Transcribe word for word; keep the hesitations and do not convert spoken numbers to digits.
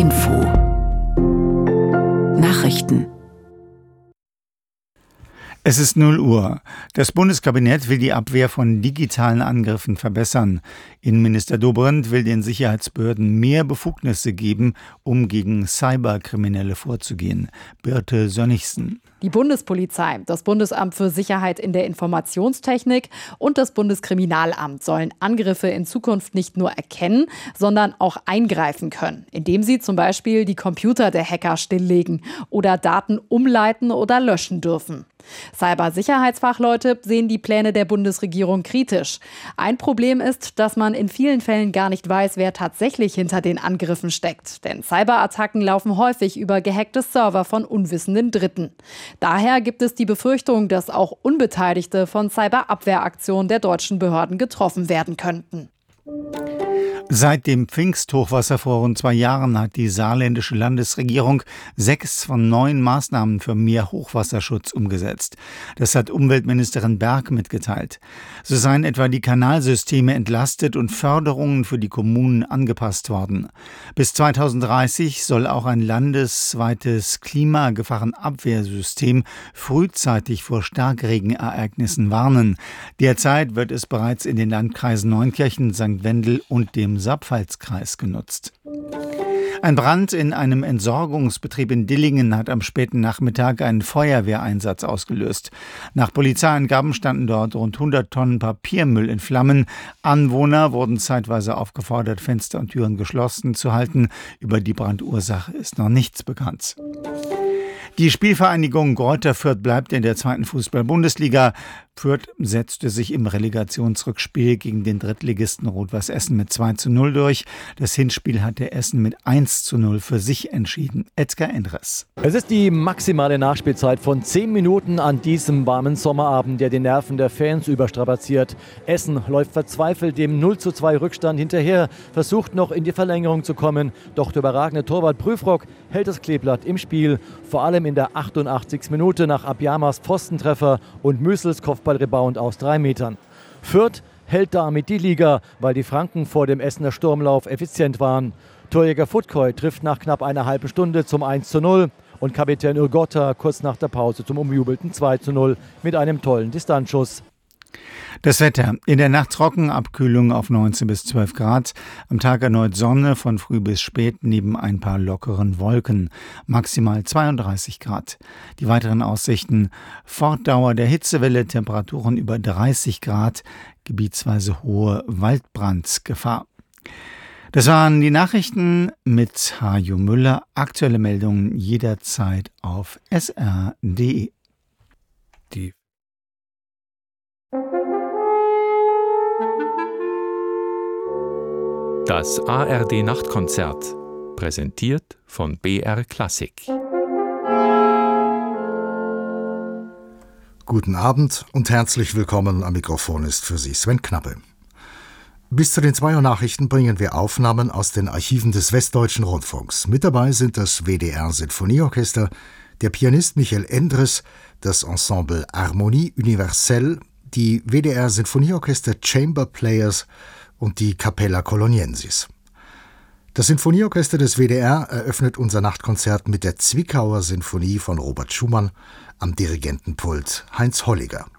Info Nachrichten. Es ist null Uhr. Das Bundeskabinett will die Abwehr von digitalen Angriffen verbessern. Innenminister Dobrindt will den Sicherheitsbehörden mehr Befugnisse geben, um gegen Cyberkriminelle vorzugehen. Birte Sönnigsen. Die Bundespolizei, das Bundesamt für Sicherheit in der Informationstechnik und das Bundeskriminalamt sollen Angriffe in Zukunft nicht nur erkennen, sondern auch eingreifen können, indem sie zum Beispiel die Computer der Hacker stilllegen oder Daten umleiten oder löschen dürfen. Cybersicherheitsfachleute sehen die Pläne der Bundesregierung kritisch. Ein Problem ist, dass man in vielen Fällen gar nicht weiß, wer tatsächlich hinter den Angriffen steckt. Denn Cyberattacken laufen häufig über gehackte Server von unwissenden Dritten. Daher gibt es die Befürchtung, dass auch Unbeteiligte von Cyberabwehraktionen der deutschen Behörden getroffen werden könnten. Seit dem Pfingsthochwasser vor rund zwei Jahren hat die saarländische Landesregierung sechs von neun Maßnahmen für mehr Hochwasserschutz umgesetzt. Das hat Umweltministerin Berg mitgeteilt. So seien etwa die Kanalsysteme entlastet und Förderungen für die Kommunen angepasst worden. Bis zweitausenddreißig soll auch ein landesweites Klimagefahrenabwehrsystem frühzeitig vor Starkregenereignissen warnen. Derzeit wird es bereits in den Landkreisen Neunkirchen, Sankt Wendel und dem Saarpfalzkreis genutzt. Ein Brand in einem Entsorgungsbetrieb in Dillingen hat am späten Nachmittag einen Feuerwehreinsatz ausgelöst. Nach Polizeiangaben standen dort rund hundert Tonnen Papiermüll in Flammen. Anwohner wurden zeitweise aufgefordert, Fenster und Türen geschlossen zu halten. Über die Brandursache ist noch nichts bekannt. Die Spielvereinigung Greuther Fürth bleibt in der zweiten Fußball-Bundesliga. Fürth setzte sich im Relegationsrückspiel gegen den Drittligisten Rot-Weiß Essen mit zwei zu null durch. Das Hinspiel hatte Essen mit eins zu null für sich entschieden. Edgar Endres. Es ist die maximale Nachspielzeit von zehn Minuten an diesem warmen Sommerabend, der die Nerven der Fans überstrapaziert. Essen läuft verzweifelt dem null zu zwei Rückstand hinterher, versucht noch in die Verlängerung zu kommen. Doch der überragende Torwart Prüfrock hält das Kleeblatt im Spiel. Vor allem in der achtundachtzigsten Minute nach Abyamas Pfostentreffer und Müssels Kopfballrebound aus drei Metern. Fürth hält damit die Liga, weil die Franken vor dem Essener Sturmlauf effizient waren. Torjäger Futkoy trifft nach knapp einer halben Stunde zum eins zu null und Kapitän Urgotta kurz nach der Pause zum umjubelten zwei zu null mit einem tollen Distanzschuss. Das Wetter. In der Nacht trocken, Abkühlung auf neunzehn bis zwölf Grad. Am Tag erneut Sonne von früh bis spät neben ein paar lockeren Wolken. Maximal zweiunddreißig Grad. Die weiteren Aussichten. Fortdauer der Hitzewelle, Temperaturen über dreißig Grad, gebietsweise hohe Waldbrandgefahr. Das waren die Nachrichten mit Hajo Müller. Aktuelle Meldungen jederzeit auf S R punkt D E. Die Das A R D-Nachtkonzert, präsentiert von B R Klassik. Guten Abend und herzlich willkommen. Am Mikrofon ist für Sie Sven Knappe. Bis zu den zwei Uhr Nachrichten bringen wir Aufnahmen aus den Archiven des Westdeutschen Rundfunks. Mit dabei sind das W D R-Sinfonieorchester, der Pianist Michael Endres, das Ensemble Harmonie Universelle, die W D R-Sinfonieorchester Chamber Players und die Capella Coloniensis. Das Sinfonieorchester des W D R eröffnet unser Nachtkonzert mit der Zwickauer Sinfonie von Robert Schumann, am Dirigentenpult Heinz Holliger.